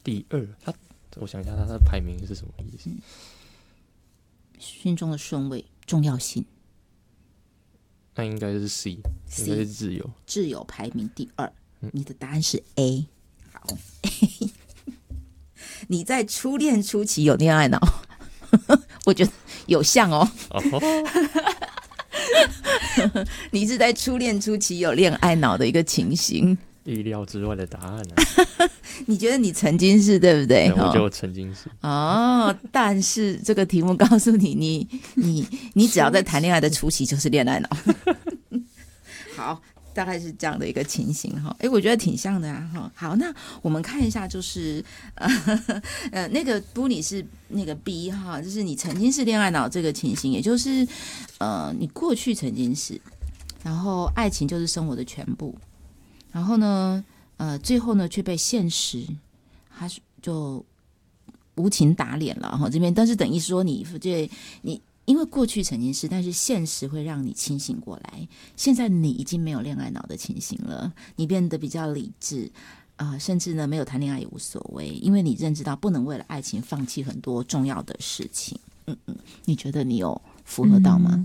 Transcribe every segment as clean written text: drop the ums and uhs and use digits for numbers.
第二，我想一下，他的排名是什么意思？ 心中的顺位重要性， 那应该是 C， 应该是挚友。 挚友排名第二，你的答案是 A。好，你在初恋初期有恋爱脑，我觉得有像哦。你是在初恋初期有恋爱脑的一个情形， 意料之外的答案啊！ 你觉得你曾经是对不对？ 对，我觉得我曾经是哦，但是这个题目告诉你，你只要在谈恋爱的初期就是恋爱脑。好，大概是这样的一个情形哈。我觉得挺像的啊哈。好，那我们看一下，就是那个不，你是那个 B 哈，就是你曾经是恋爱脑这个情形，也就是你过去曾经是，然后爱情就是生活的全部，然后呢最后呢却被现实他就无情打脸了哈。这边但是等于说你因为过去曾经是，但是现实会让你清醒过来。现在你已经没有恋爱脑的情形了，你变得比较理智甚至呢没有谈恋爱也无所谓，因为你认知到不能为了爱情放弃很多重要的事情。你觉得你有符合到吗？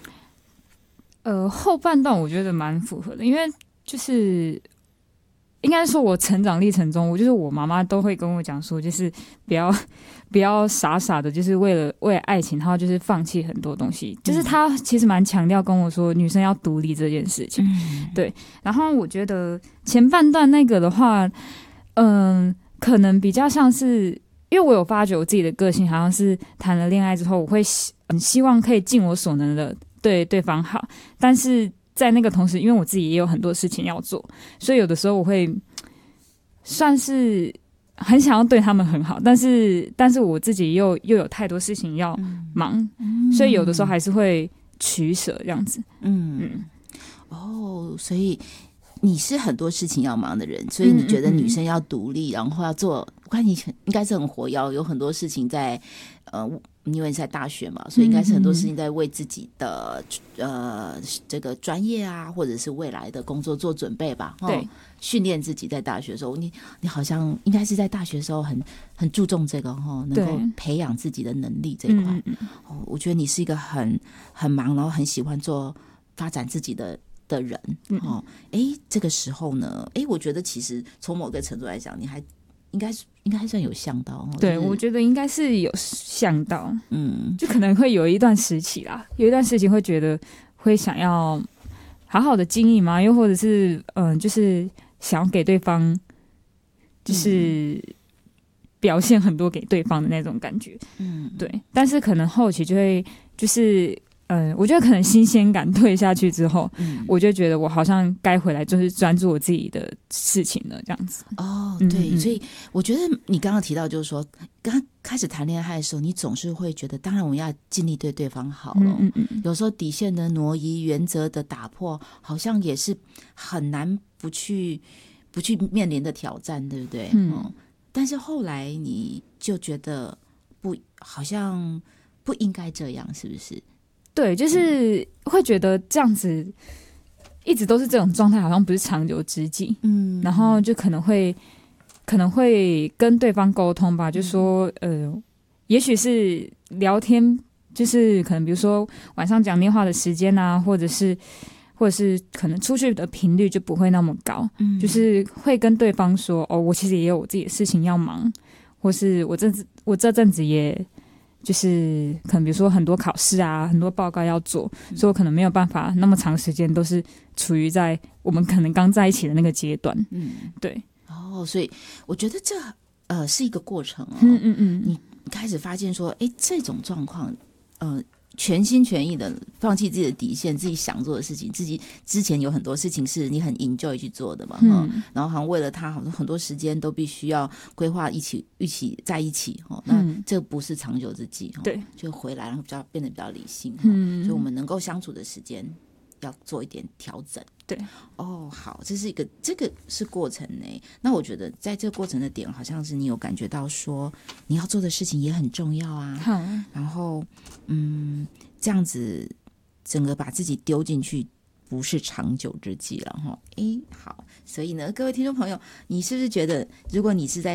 后半段我觉得蛮符合的，因为就是应该说我成长历程中，我妈妈都会跟我讲说，就是不要傻傻的，就是为了爱情，然后就是放弃很多东西。就是她其实蛮强调跟我说，女生要独立这件事情。对。然后我觉得前半段那个的话，可能比较像是，因为我有发觉我自己的个性，好像是谈了恋爱之后，我会希望可以尽我所能的对对方好，但是在那个同时，因为我自己也有很多事情要做，所以有的时候我会算是很想要对他们很好，但是我自己又有太多事情要忙，所以有的时候还是会取舍这样子。 所以你是很多事情要忙的人，所以你觉得女生要独立，然后要做，我看你应该是很活跃，有很多事情在因为你在大学嘛，所以应该是很多事情在为自己的这个专业啊，或者是未来的工作做准备吧。 对， 训练自己在大学的时候，你好像应该是在大学的时候很注重这个能够培养自己的能力这一块。我觉得你是一个很忙，然后很喜欢做发展自己的人。这个时候呢，我觉得其实从某个程度来讲，你还应该算有像到。 对，我觉得应该是有像到。就可能会有一段时期啦，有一段时期会觉得会想要好好的经营吗？又或者是就是想要给对方就是表现很多给对方的那种感觉。对。但是可能后期就会就是我觉得可能新鲜感退下去之后，我就觉得我好像该回来就是专注我自己的事情了，这样子。 对，所以我觉得你刚刚提到就是说，刚开始谈恋爱的时候，你总是会觉得，当然我们要尽力对对方好了。有时候底线的挪移、原则的打破，好像也是很难不去面临的挑战，对不对？但是后来你就觉得好像不应该这样，是不是？ 对，就是会觉得这样子一直都是这种状态，好像不是长久之计。然后就可能会跟对方沟通吧，就说也许是聊天，就是可能比如说晚上讲电话的时间啊，或者是可能出去的频率就不会那么高。就是会跟对方说，我其实也有我自己的事情要忙，或是我这阵子也就是可能比如说很多考试啊，很多报告要做，所以我可能没有办法那么长时间都是处于在我们可能刚在一起的那个阶段。对。 所以我觉得这是一个过程。你开始发现说，这种状况全心全意的放弃自己的底线，自己想做的事情，自己之前有很多事情是你很 enjoy 去做的嘛。然后好像为了他很多时间都必须要规划一起在一起。那这不是长久之计。 对， 就回来然后变得比较理性。所以我们能够相处的时间要做一点调整。 对。 好，这个是过程呢。那我觉得在这个过程的点，好像是你有感觉到说你要做的事情也很重要啊。然后这样子整个把自己丢进去不是长久之计了。好，所以呢，各位听众朋友，你是不是觉得如果你是在